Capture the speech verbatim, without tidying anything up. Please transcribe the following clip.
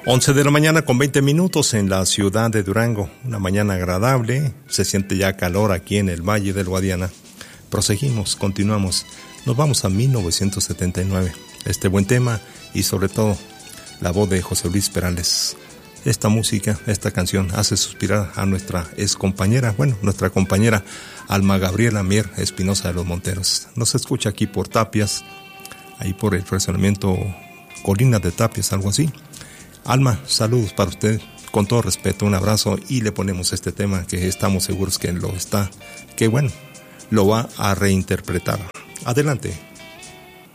once de la mañana con veinte minutos en la ciudad de Durango. Una mañana agradable, se siente ya calor aquí en el Valle del Guadiana. Proseguimos, continuamos. Nos vamos a mil novecientos setenta y nueve. Este buen tema y sobre todo la voz de José Luis Perales. Esta música, esta canción hace suspirar a nuestra ex compañera, bueno, nuestra compañera Alma Gabriela Mier Espinosa de los Monteros. Nos escucha aquí por Tapias, ahí por el fraccionamiento Colinas de Tapias, algo así. Alma, saludos para usted, con todo respeto, un abrazo y le ponemos este tema que estamos seguros que lo está, que bueno, lo va a reinterpretar. Adelante.